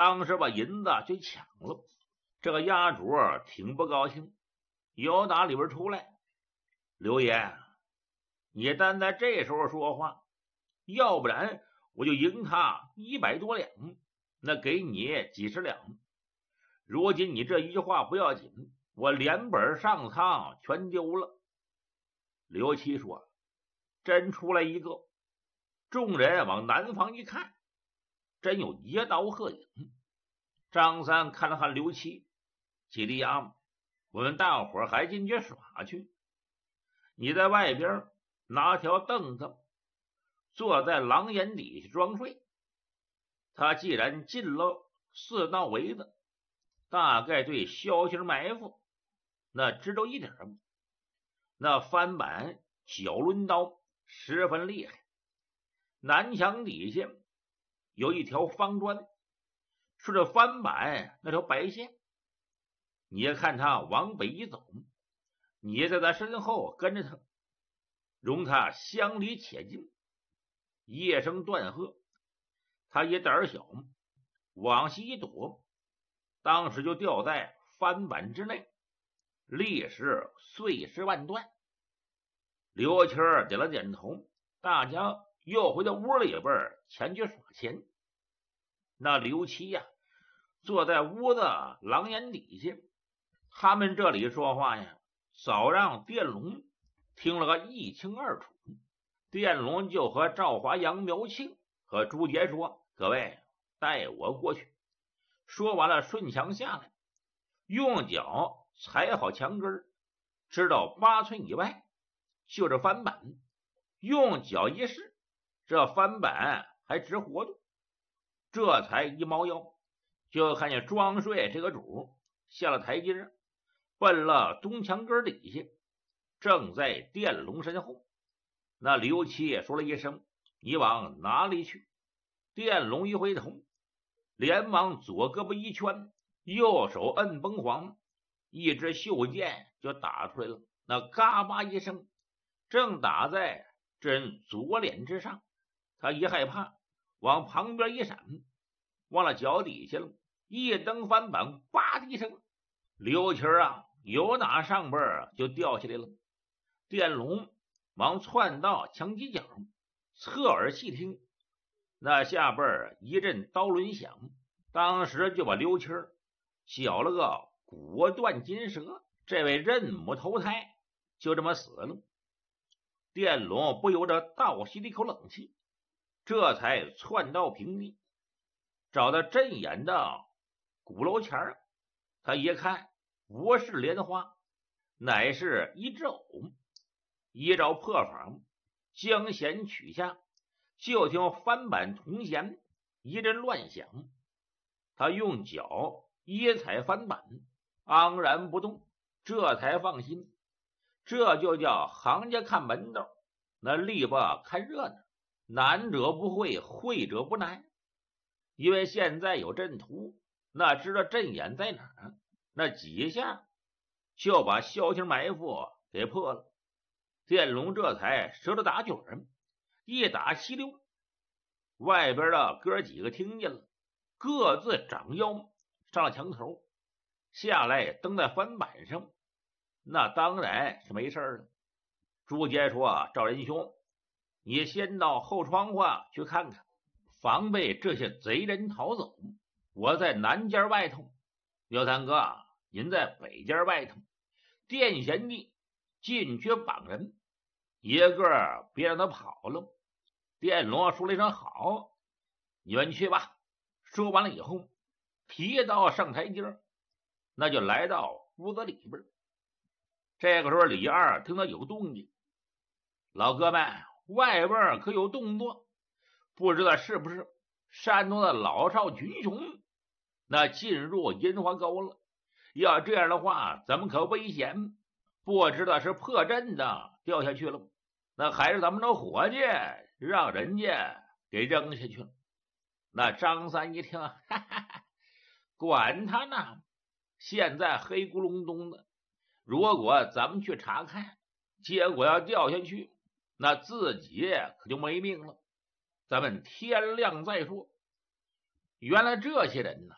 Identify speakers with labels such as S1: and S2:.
S1: 当时把银子就抢了。这个押主挺不高兴，由打里边出来：“刘爷，你单在这时候说话，要不然我就赢他100多两，那给你几十两。如今你这一句话不要紧，我连本上苍全丢了。”刘七说：“真出来一个。”众人往南方一看，真有一道鹤影。张三看了看刘七：“七弟啊，我们大伙还进去耍去，你在外边拿条凳子坐在廊檐底下装睡。”他既然进了4道围子，大概对枭形埋伏那知道一点。那翻板脚抡刀十分厉害，南墙底下有一条方砖，顺着翻板那条白线，你看他往北一走，你在他身后跟着他，容他相离且近。夜声断喝，他也胆小，往西一躲，当时就掉在翻板之内，立时碎尸万段。刘谦点了点头，大家又回到屋里边前去耍钱。那刘七呀，坐在屋子廊檐底下，他们这里说话呀，早让电龙听了个一清二楚。电龙就和赵华、杨苗庆和朱杰说：“各位带我过去。”说完了，顺墙下来，用脚踩好墙根，知道8寸以外就是翻板，用脚一试，这翻板还直活动。这才一猫腰，就看见庄睡这个主下了台阶，奔了东墙根底下，正在电龙身后。那刘七也说了一声：“你往哪里去？”电龙一回头，连忙左胳膊一圈，右手摁崩簧，一支袖箭就打出来了。那嘎巴一声，正打在这人左脸之上。他一害怕，往旁边一闪，忘了脚底下了，一蹬翻板，吧的一声，刘谦啊由打上边就掉下来了。电龙忙窜到墙犄角，侧耳细听，那下边一阵刀轮响，当时就把刘谦绞了个骨断筋折，这位任母投胎就这么死了。电龙不由得倒吸了一口冷气，这才窜到平地，找到阵眼的鼓楼前。他一看，不是莲花，乃是一只藕。依照破法，将弦取下，就听翻板铜弦一阵乱响。他用脚一踩翻板，昂然不动，这才放心。这就叫行家看门道，那力吧看热闹，难者不会，会者不难。因为现在有阵图，那知道阵眼在哪儿，那几下就把枭形埋伏给破了。电龙这才折了打卷，一打稀溜，外边的哥几个听见了，各自长腰上了墙头，下来蹬在翻板上，那当然是没事了。朱杰说：“赵仁兄，你先到后窗户去看看，防备这些贼人逃走。我在南间外头，刘三哥您在北间外头，殿贤弟进去绑人，一个别让他跑了。”电龙说了一声好，你们去吧。说完了以后，提刀上台阶，那就来到屋子里边。这个时候李二听到有动静，老哥们，外边可有动作，不知道是不是山东的老少群雄那进入银华沟了。要这样的话，咱们可危险，不知道是破阵的掉下去了，那还是咱们的伙计让人家给扔下去了。那张三一听，哈哈哈，管他呢，现在黑咕隆咚的，如果咱们去查看，结果要掉下去，那自己可就没命了，咱们天亮再说。原来这些人呢，